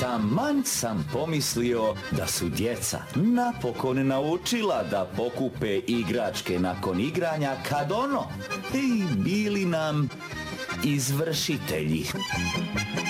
taman sam pomislio da su djeca napokon naučila da pokupe igračke nakon igranja kad bili nam izvršitelji.